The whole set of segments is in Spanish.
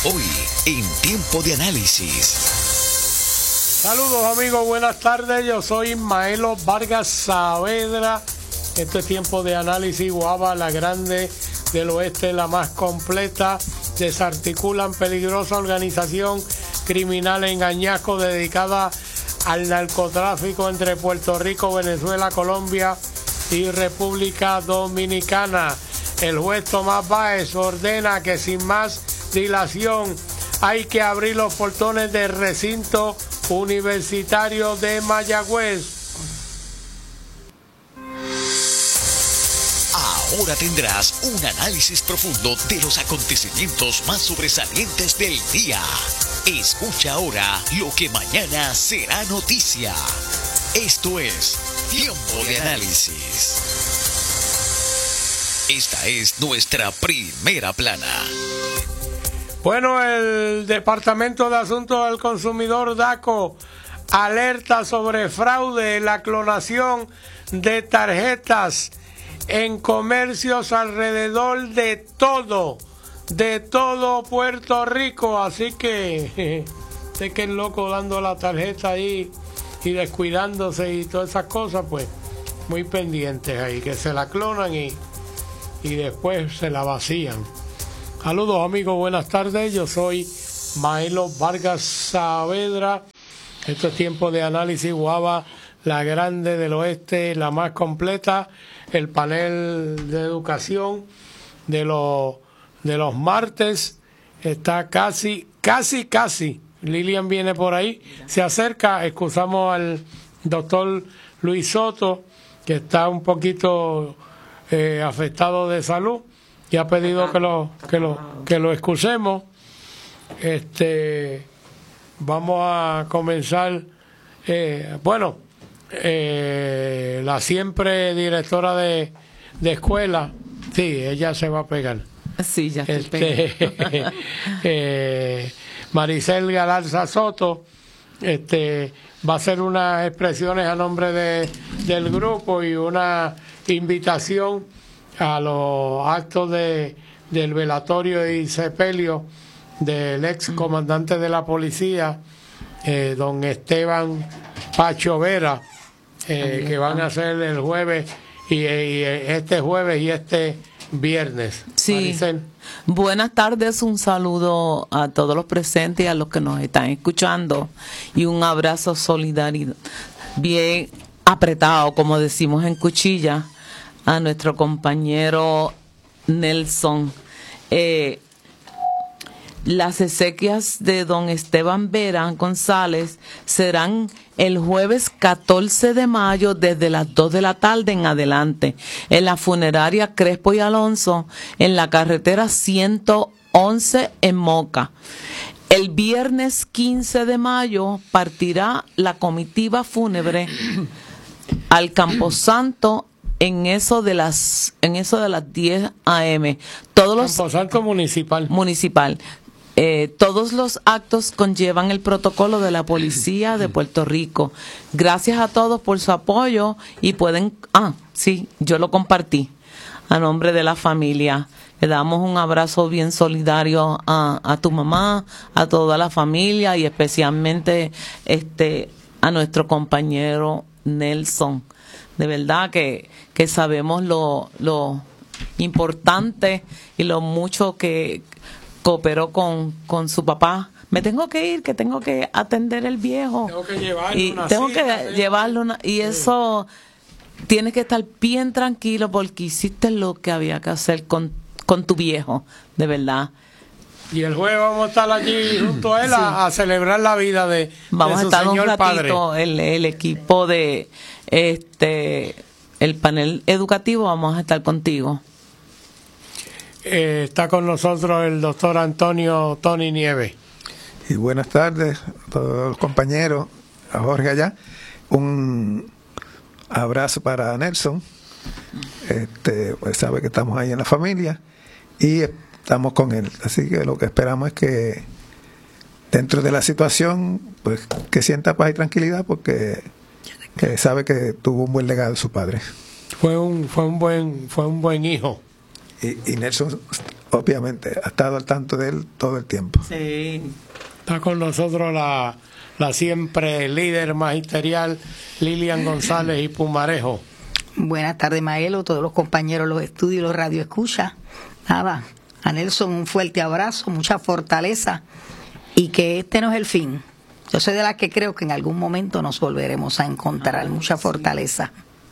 Hoy, en Tiempo de Análisis. Saludos amigos, buenas tardes. Yo soy Ismaelo Vargas Saavedra. Este es Tiempo de Análisis. Guava, la grande del oeste, la más completa. Desarticulan peligrosa organización criminal en Añasco dedicada al narcotráfico entre Puerto Rico, Venezuela, Colombia y República Dominicana. El juez Tomás Báez ordena que sin más dilación hay que abrir los portones del recinto universitario de Mayagüez. Ahora tendrás un análisis profundo de los acontecimientos más sobresalientes del día. Escucha ahora lo que mañana será noticia. Esto es Tiempo de Análisis. Esta es nuestra primera plana. Bueno, el Departamento de Asuntos del Consumidor, DACO, alerta sobre fraude en la clonación de tarjetas en comercios alrededor de todo Puerto Rico. Así que sé que el loco dando la tarjeta ahí y descuidándose y todas esas cosas, pues muy pendientes ahí, que se la clonan y después se la vacían. Saludos amigos, buenas tardes. Yo soy Ismaelo Vargas Saavedra. Esto es Tiempo de Análisis. Guava, la grande del oeste, la más completa. El panel de educación de los martes está casi. Lilian viene por ahí, se acerca. Excusamos al doctor Luis Soto, que está un poquito afectado de salud, y ha pedido que lo excusemos. Vamos a comenzar. La siempre directora de escuela, sí, ella se va a pegar. Sí, ya estoy Maricel Galarza Soto, va a hacer unas expresiones a nombre del grupo y una invitación a los actos del velatorio y sepelio del ex comandante de la policía, don Esteban Pacho Vera, que van a hacer el jueves y este jueves y este viernes. Sí. Maricel. Buenas tardes, un saludo a todos los presentes y a los que nos están escuchando y un abrazo solidario bien apretado, como decimos en Cuchilla, a nuestro compañero Nelson. Las exequias de don Esteban Vera González serán el jueves 14 de mayo desde las 2 de la tarde en adelante en la funeraria Crespo y Alonso en la carretera 111 en Moca. El viernes 15 de mayo partirá la comitiva fúnebre al Camposanto en eso de las 10 a.m. Camposanto municipal. Todos los actos conllevan el protocolo de la Policía de Puerto Rico. Gracias a todos por su apoyo y pueden... sí, yo lo compartí a nombre de la familia. Le damos un abrazo bien solidario a tu mamá, a toda la familia y especialmente a nuestro compañero Nelson. De verdad que sabemos lo importante y lo mucho que cooperó con su papá. Me tengo que ir, que tengo que atender el viejo. Tengo que llevarlo y eso tienes que estar bien tranquilo porque hiciste lo que había que hacer con tu viejo, de verdad. Y el jueves vamos a estar allí junto a él, sí, a celebrar la vida de vamos su a estar señor un ratito, padre. El equipo de el panel educativo, vamos a estar contigo. Está con nosotros el doctor Antonio Tony Nieves. Y buenas tardes a todos los compañeros, a Jorge allá. Un abrazo para Nelson. Pues sabe que estamos ahí en la familia y estamos con él. Así que lo que esperamos es que dentro de la situación, pues que sienta paz y tranquilidad porque que sabe que tuvo un buen legado de su padre. Fue un buen hijo. y Nelson, obviamente, ha estado al tanto de él todo el tiempo. Sí. Está con nosotros la siempre líder magisterial Lilian González y Pumarejo. Buenas tardes, Maelo, todos los compañeros, los estudios y los radioescuchas. Nada, a Nelson un fuerte abrazo, mucha fortaleza y que este no es el fin. Yo soy de las que creo que en algún momento nos volveremos a encontrar. Mucha fortaleza.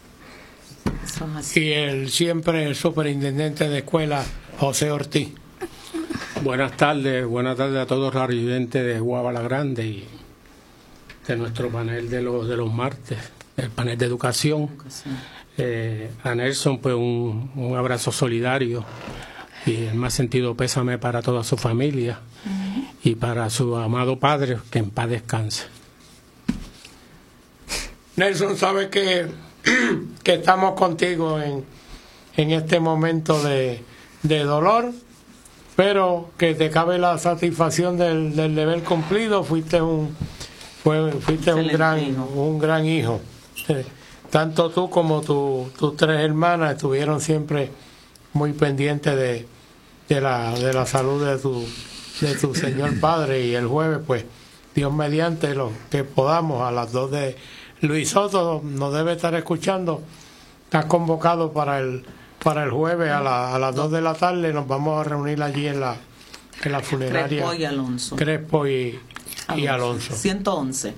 Y el siempre superintendente de escuela, José Ortiz. Buenas tardes a todos los residentes de Guabala Grande y de nuestro panel de los martes, el panel de educación. A Nelson, pues un abrazo solidario y el más sentido pésame para toda su familia y para su amado padre, que en paz descanse. Nelson, sabe que estamos contigo en este momento de dolor, pero que te cabe la satisfacción del deber cumplido. Fuiste un gran hijo. Tanto tú como tus tres hermanas estuvieron siempre muy pendientes de la salud de tu señor padre, y el jueves, pues, Dios mediante, lo que podamos, a las 2 de Luis Soto nos debe estar escuchando. Estás convocado para el jueves a las 2 de la tarde. Nos vamos a reunir allí en la funeraria Crespo y Alonso. Crespo y Alonso. 111.